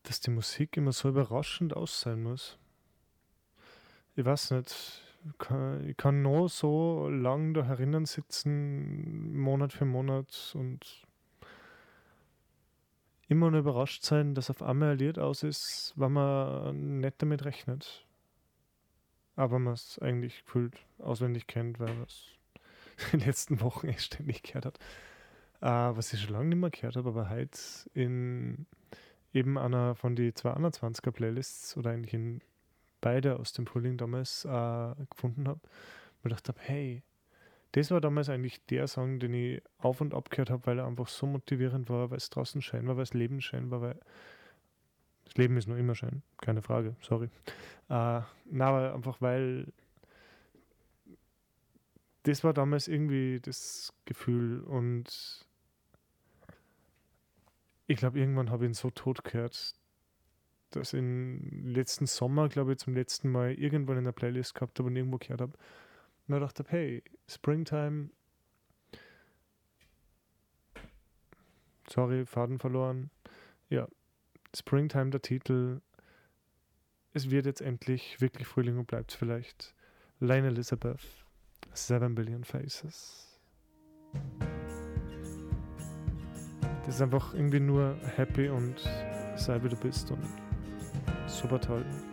dass die Musik immer so überraschend aus sein muss. Ich weiß nicht, ich kann noch so lang da herinnen sitzen, Monat für Monat und immer nur überrascht sein, dass auf einmal ein Lied aus ist, wenn man nicht damit rechnet. Aber man es eigentlich gefühlt auswendig kennt, weil man es in den letzten Wochen echt ständig gehört hat. Was ich schon lange nicht mehr gehört habe, aber heute in eben einer von die 221er Playlists oder eigentlich in beide aus dem Frühling damals gefunden habe, und gedacht habe, hey, das war damals eigentlich der Song, den ich auf und ab gehört habe, weil er einfach so motivierend war, weil es draußen schön war, weil das Leben schön war, weil das Leben ist noch immer schön, keine Frage, sorry. Aber einfach weil das war damals irgendwie das Gefühl und ich glaube, irgendwann habe ich ihn so tot gehört, dass ich im letzten Sommer, glaube ich, zum letzten Mal irgendwann in der Playlist gehabt habe und irgendwo gehört habe. Und ich dachte, hey, Springtime, sorry, Faden verloren. Ja, Springtime, der Titel. Es wird jetzt endlich wirklich Frühling und bleibt es vielleicht. Lane Elizabeth, 7 Billion Faces. Das ist einfach irgendwie nur happy und sei wie du bist und super toll.